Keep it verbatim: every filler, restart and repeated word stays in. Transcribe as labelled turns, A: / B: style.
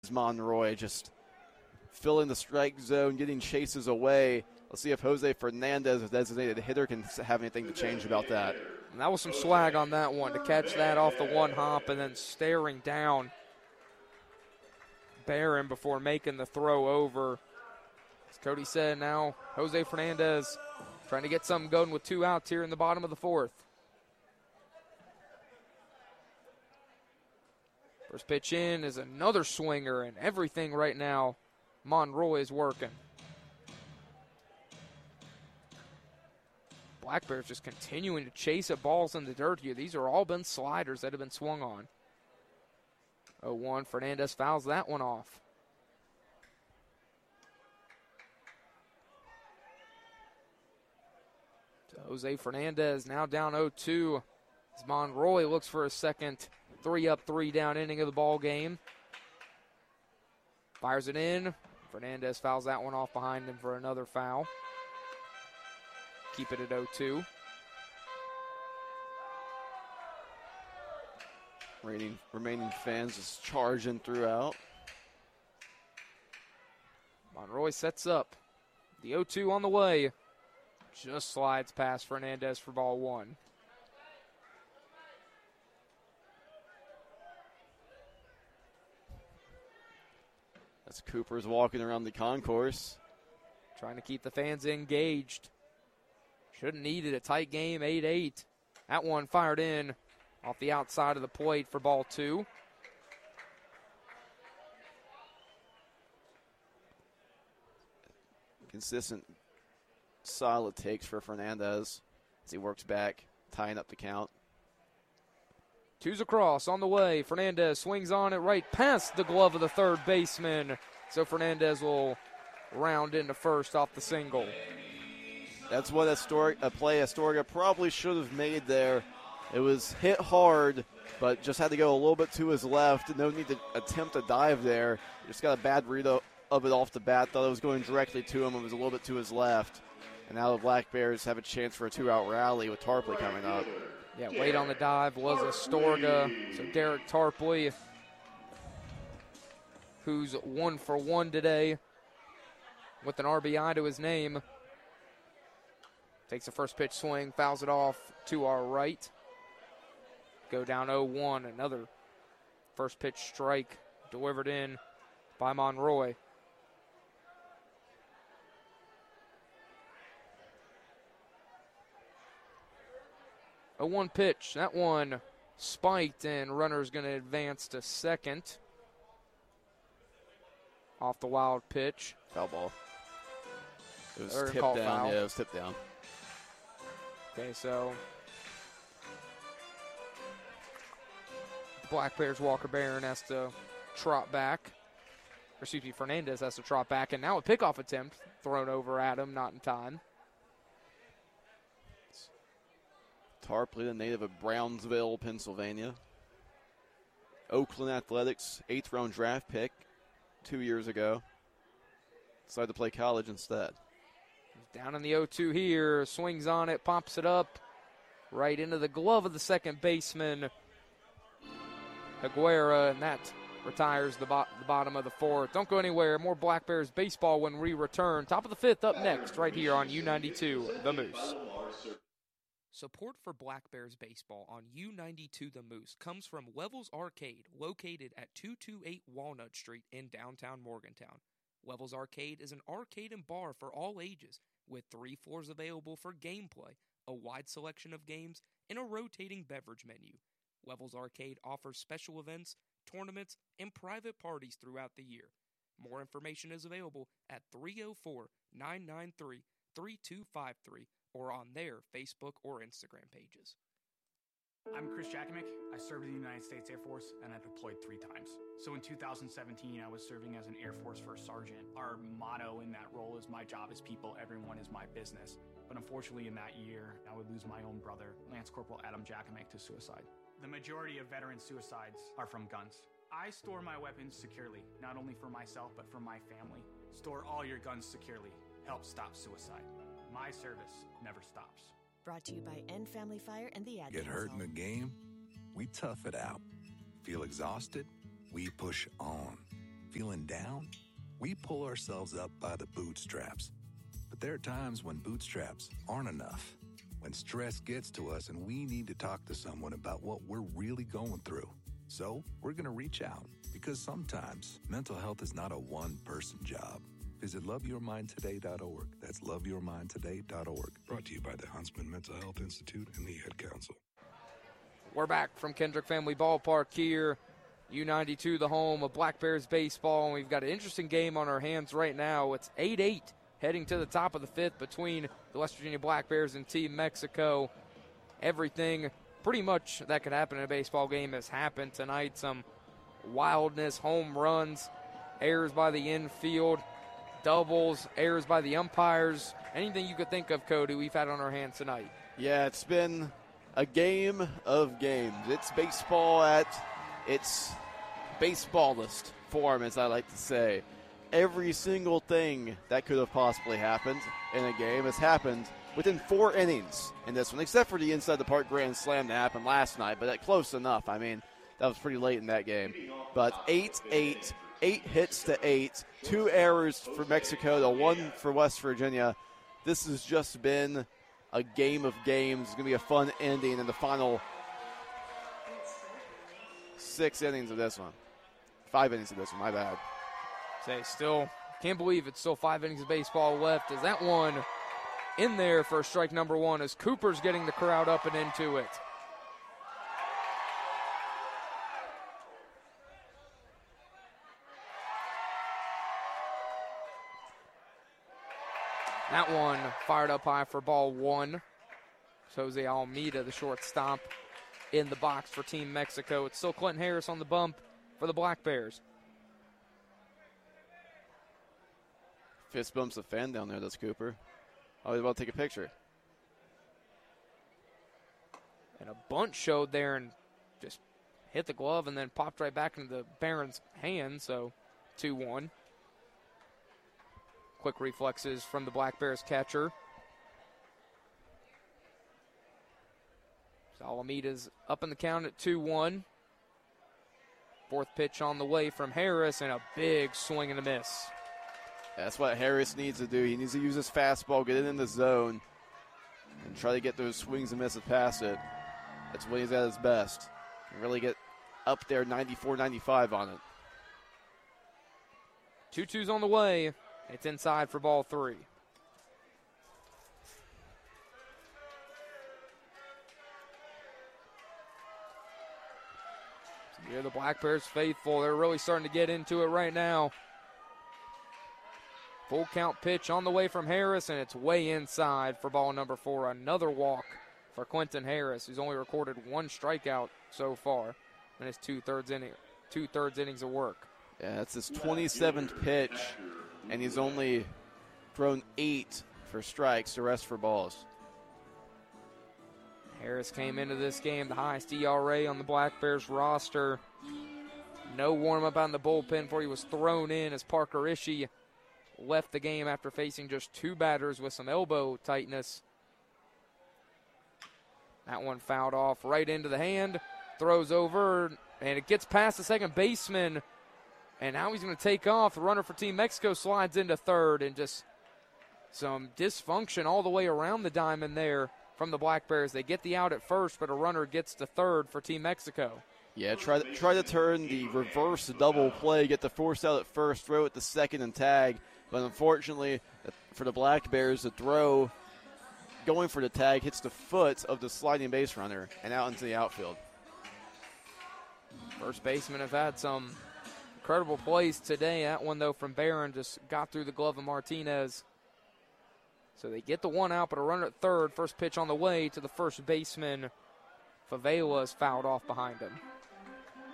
A: Monroy just filling the strike zone, getting chases away. Let's see if Jose Fernandez, a designated hitter, can have anything to change about that.
B: And that was some swag on that one, to catch that off the one hop and then staring down Barron before making the throw over. As Cody said, now Jose Fernandez trying to get something going with two outs here in the bottom of the fourth. First pitch in is another swinger, and everything right now, Monroy is working. Black Bears just continuing to chase at balls in the dirt here. These are all been sliders that have been swung on. oh one, Fernandez fouls that one off. So Jose Fernandez now down oh two. As Monroy looks for a second three up, three down inning of the ball game. Fires it in. Fernandez fouls that one off behind him for another foul. Keep it at oh two.
A: Remaining, remaining fans just charging throughout.
B: Monroy sets up. The oh two on the way. Just slides past Fernandez for ball one.
A: As Cooper's walking around the concourse.
B: Trying to keep the fans engaged. Shouldn't need it. A tight game, eight eight. That one fired in off the outside of the plate for ball two.
A: Consistent, solid takes for Fernandez as he works back, tying up the count.
B: Two's across on the way. Fernandez swings on it right past the glove of the third baseman. So Fernandez will round into first off the single.
A: That's what Astor- a play Astorga probably should have made there. It was hit hard, but just had to go a little bit to his left. No need to attempt a dive there. Just got a bad read of it off the bat. Thought it was going directly to him. It was a little bit to his left. And now the Black Bears have a chance for a two-out rally with Tarpley coming up.
B: Yeah, wait on the dive was Astorga. So Derek Tarpley, who's one for one today with an R B I to his name, takes the first pitch swing, fouls it off to our right. Go down oh one, another first pitch strike delivered in by Monroy. oh one pitch, that one spiked, and runner's going to advance to second. Off the wild pitch.
A: Foul ball. It was
B: They're
A: tipped
B: call
A: down.
B: foul.
A: Yeah, it was tipped down.
B: Okay, so the Black Bears Walker Barron has to trot back. Or excuse me, Fernandez has to trot back, and now a pickoff attempt thrown over at him, not in time.
A: Tarpley, the native of Brownsville, Pennsylvania. Oakland Athletics, eighth round draft pick two years ago. Decided to play college instead.
B: Down in the oh two here, swings on it, pops it up right into the glove of the second baseman, Aguera, and that retires the, bo- the bottom of the fourth. Don't go anywhere. More Black Bears baseball when we return. Top of the fifth up next, right here on U ninety-two, The Moose.
C: Support for Black Bears baseball on U ninety-two The Moose comes from Levels Arcade, located at two twenty-eight Walnut Street in downtown Morgantown. Levels Arcade is an arcade and bar for all ages, with three floors available for gameplay, a wide selection of games, and a rotating beverage menu. Levels Arcade offers special events, tournaments, and private parties throughout the year. More information is available at three oh four, nine nine three, three two five three or on their Facebook or Instagram pages.
D: I'm Chris Jakimick. I served in the United States Air Force, and I deployed three times. So in two thousand seventeen, I was serving as an Air Force First Sergeant. Our motto in that role is, my job is people, everyone is my business. But unfortunately in that year, I would lose my own brother, Lance Corporal Adam Jakimick, to suicide. The majority of veteran suicides are from guns. I store my weapons securely, not only for myself, but for my family. Store all your guns securely. Help stop suicide. My service never stops.
E: Brought to you by End Family Fire and the Ad
F: Get hurt in
E: Council.
F: the game? We tough it out. Feel exhausted? We push on. down, we pull ourselves up by the bootstraps. But there are times when bootstraps aren't enough. When stress gets to us and we need to talk to someone about what we're really going through. So we're going to reach out, because sometimes mental health is not a one-person job. Visit love your mind today dot org. That's love your mind today dot org. Brought to you by the Huntsman Mental Health Institute and the Ad Council.
B: We're back from Kendrick Family Ballpark here. U ninety-two, the home of Black Bears baseball, and we've got an interesting game on our hands right now. It's eight eight heading to the top of the fifth between the West Virginia Black Bears and Team Mexico. Everything pretty much that could happen in a baseball game has happened tonight. Some wildness, home runs, errors by the infield, doubles, errors by the umpires. Anything you could think of, Cody, we've had on our hands tonight.
A: Yeah, it's been a game of games. It's baseball at its baseballist form, as I like to say. Every single thing that could have possibly happened in a game has happened within four innings in this one, except for the inside the park grand slam that happened last night, but that close enough. I mean, that was pretty late in that game. But eight eight, eight hits to eight, two errors for Mexico to one for West Virginia. This has just been a game of games. It's going to be a fun ending in the final six innings of this one. Five innings of this one, my bad.
B: Say, still, can't believe it's still five innings of baseball left. Is that one in there for strike number one as Cooper's getting the crowd up and into it. That one fired up high for ball one. Jose Almeida, the shortstop, in the box for Team Mexico. It's still Clinton Harris on the bump for the Black Bears.
A: Fist bumps a fan down there, that's Cooper. Oh, he's about to take a picture.
B: And a bunt showed there and just hit the glove and then popped right back into the Barons' hand, so two one. Quick reflexes from the Black Bears catcher. Alamida's up in the count at two one. Fourth pitch on the way from Harris, and a big swing and a miss.
A: That's what Harris needs to do. He needs to use his fastball, get it in the zone, and try to get those swings and misses past it. That's when he's at his best. And really get up there ninety-four ninety-five on it.
B: two two's on the way. It's inside for ball three. Here the Black Bears faithful. They're really starting to get into it right now. Full count pitch on the way from Harris, and it's way inside for ball number four. Another walk for Quentin Harris, who's only recorded one strikeout so far in his two-thirds inning, two-thirds innings of work.
A: Yeah, that's his twenty-seventh pitch, and he's only thrown eight for strikes, the rest for balls.
B: Harris came into this game the highest E R A on the Black Bears roster. No warm-up out in the bullpen before he was thrown in as Parker Ishii left the game after facing just two batters with some elbow tightness. That one fouled off right into the hand, throws over, and it gets past the second baseman, and now he's going to take off. The runner for Team Mexico slides into third, and just some dysfunction all the way around the diamond there from the Black Bears. They get the out at first, but a runner gets to third for Team Mexico.
A: Yeah, try to, try to turn the reverse double play, get the force out at first, throw it to second and tag. But unfortunately for the Black Bears, the throw going for the tag hits the foot of the sliding base runner and out into the outfield.
B: First basemen have had some incredible plays today. That one, though, from Barron just got through the glove of Martinez. So they get the one out, but a runner at third. First pitch on the way to the first baseman. Favela is fouled off behind him.